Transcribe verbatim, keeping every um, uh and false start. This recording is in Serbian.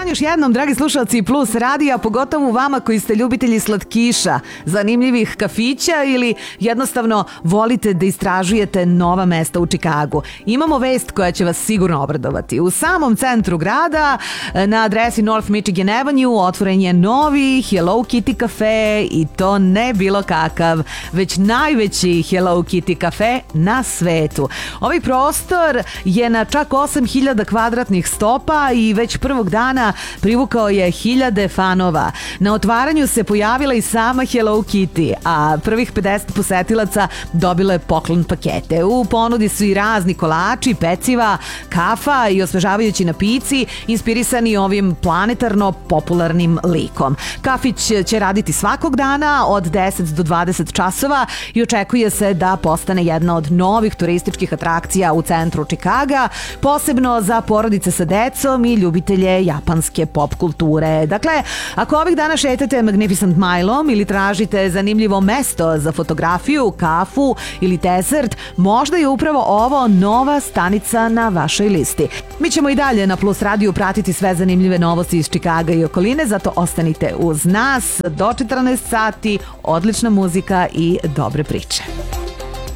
dan još jednom, dragi slušalci Plus radija, pogotovo vama koji ste ljubitelji slatkiša, zanimljivih kafića ili jednostavno volite da istražujete nova mesta u Čikagu. Imamo vest koja će vas sigurno obradovati. U samom centru grada, na adresi North Michigan Avenue, otvoren je novi Hello Kitty kafe i to ne bilo kakav, već najveći Hello Kitty kafe na svetu. Ovaj prostor je na čak osam hiljada kvadratnih stopa i već prvog dana privukao je hiljade fanova. Na otvaranju se pojavila i sama Hello Kitty, a prvih pedeset posetilaca dobilo je poklon pakete. U ponudi su i razni kolači, peciva, kafa i osvežavajući napici inspirisani ovim planetarno popularnim likom. Kafić će raditi svakog dana od deset do dvadeset časova i očekuje se da postane jedna od novih turističkih atrakcija u centru Čikaga, posebno za porodice sa decom i ljubitelje japanske pop kulture. Dakle, ako ovih dana šetate Magnificent Milom ili tražite zanimljivo mesto za fotografiju, kafu ili desert, možda je upravo ovo nova stanica na vašoj listi. Mi ćemo i dalje na Plus radiju pratiti sve zanimljive novosti iz Čikaga i okoline, zato ostanite uz nas do četrnaest sati, odlična muzika i dobre priče.